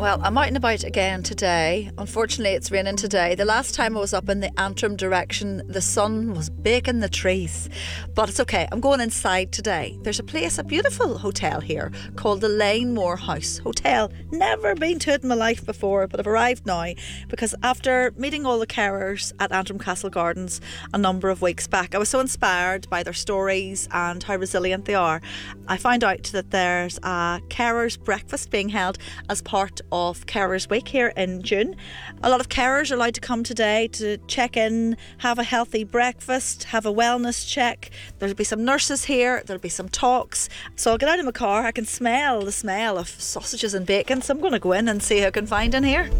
Well, I'm out and about again today. Unfortunately, it's raining today. The last time I was up in the Antrim direction, the sun was baking the trees. But it's okay, I'm going inside today. There's a beautiful hotel here called the Lanemore House Hotel. Never been to it in my life before, but I've arrived now because after meeting all the carers at Antrim Castle Gardens a number of weeks back, I was so inspired by their stories and how resilient they are. I found out that there's a carers breakfast being held as part of Carers Week here in June. A lot of carers are allowed to come today to check in, have a healthy breakfast, have a wellness check. There'll be some nurses here, there'll be some talks. So I'll get out of my car, I can smell the smell of sausages and bacon, so I'm going to go in and see who I can find in here.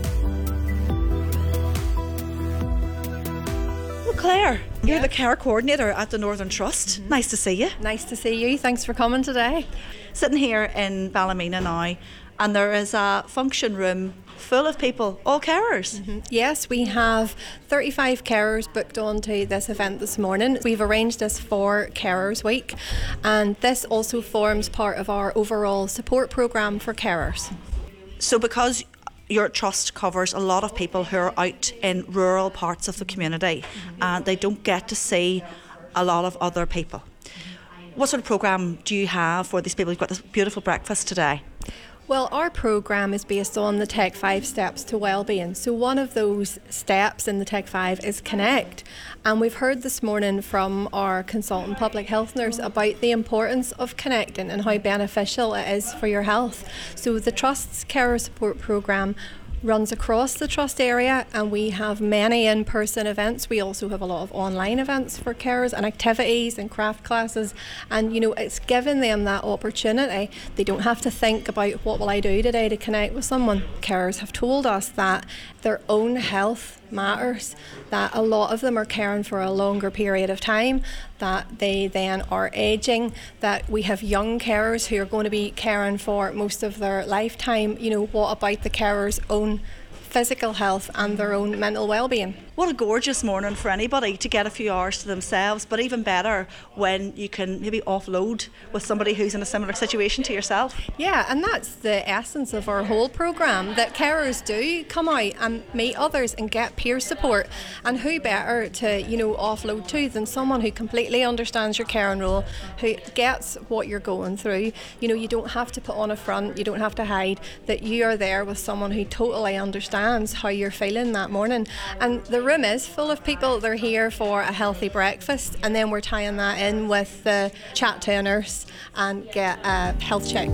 Well, Claire, you're the care coordinator at the Northern Trust. Nice to see you. Nice to see you. Thanks for coming today. Sitting here in Ballymena now, and there is a function room full of people, all carers. Yes, we have 35 carers booked onto this event this morning. We've arranged this for Carers Week, and this also forms part of our overall support programme for carers. So because your trust covers a lot of people who are out in rural parts of the community and they don't get to see a lot of other people, what sort of programme do you have for these people? You've got this beautiful breakfast today. Well, our programme is based on the Tech 5 steps to wellbeing. So one of those steps in the Tech 5 is connect. And we've heard this morning from our consultant public health nurse about the importance of connecting and how beneficial it is for your health. So the Trust's Carer Support Programme runs across the Trust area, and we have many in-person events. We also have a lot of online events for carers and activities and craft classes, and it's given them that opportunity. They don't have to think about what will I do today to connect with someone. Carers have told us that their own health matters, that a lot of them are caring for a longer period of time, that they then are ageing, that we have young carers who are going to be caring for most of their lifetime. What about the carers' own physical health and their own mental well-being? What a gorgeous morning for anybody to get a few hours to themselves, but even better when you can maybe offload with somebody who's in a similar situation to yourself. Yeah, and that's the essence of our whole programme, that carers do come out and meet others and get peer support. And who better to, offload to than someone who completely understands your caring role, who gets what you're going through. You don't have to put on a front, you don't have to hide, that you are there with someone who totally understands how you're feeling that morning. And the room is full of people. They're here for a healthy breakfast, and then we're tying that in with the chat to a nurse and get a health check.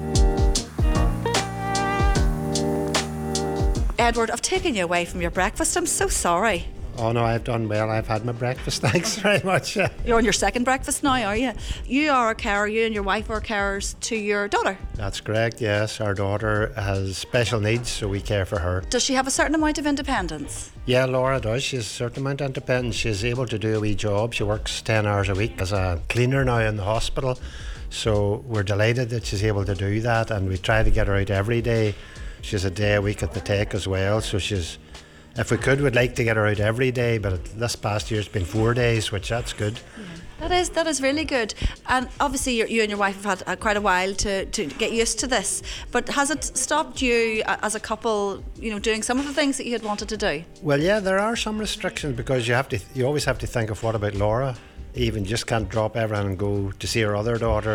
Edward, I've taken you away from your breakfast. I'm so sorry. Oh no, I've done well. I've had my breakfast. Thanks very much. You're on your second breakfast now, are you? You are a carer, you and your wife are carers to your daughter. That's correct, yes. Our daughter has special needs, so we care for her. Does she have a certain amount of independence? Yeah, Laura does. She has a certain amount of independence. She's able to do a wee job. She works 10 hours a week as a cleaner now in the hospital. So we're delighted that she's able to do that, and we try to get her out every day. She's a day a week at the Tech as well, so if we could, we'd like to get her out every day, but this past year it's been 4 days, which that's good. That is really good. And obviously you and your wife have had quite a while to get used to this, but has it stopped you as a couple, doing some of the things that you had wanted to do? Well, yeah, there are some restrictions because you always have to think of what about Laura. Even just can't drop everything and go to see her other daughter.